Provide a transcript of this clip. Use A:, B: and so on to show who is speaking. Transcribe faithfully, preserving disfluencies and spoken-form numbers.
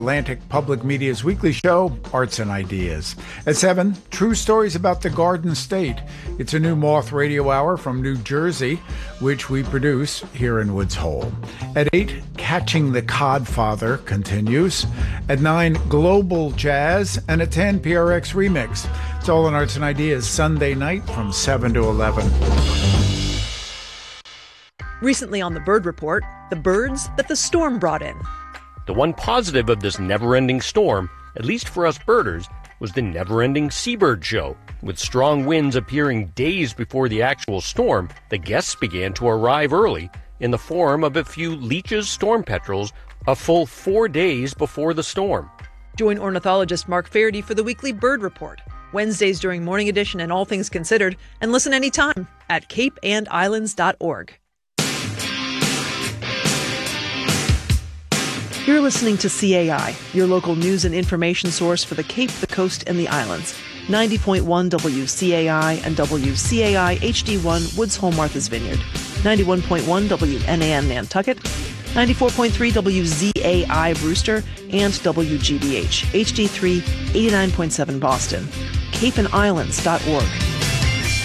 A: Atlantic Public Media's weekly show, Arts and Ideas. At seven, true stories about the Garden State. It's a new Moth radio hour from New Jersey, which we produce here in Woods Hole. At eight, Catching the Codfather continues. At nine, Global Jazz. And at ten, P R X Remix. It's all in Arts and Ideas Sunday night from seven to eleven.
B: Recently on the Bird Report, the birds that the storm brought in.
C: The one positive of this never-ending storm, at least for us birders, was the never-ending seabird show. With strong winds appearing days before the actual storm, the guests began to arrive early in the form of a few Leach's storm petrels a full four days before the storm.
B: Join ornithologist Mark Faherty for the weekly Bird Report, Wednesdays during Morning Edition and All Things Considered, and listen anytime at cape and islands dot org. You're listening to C A I, your local news and information source for the Cape, the Coast, and the Islands. ninety point one W C A I and W C A I H D one Woods Hole, Martha's Vineyard. ninety-one point one W N A N Nantucket. ninety-four point three W Z A I Brewster. And W G B H H D three eighty-nine point seven Boston. cape and islands dot org.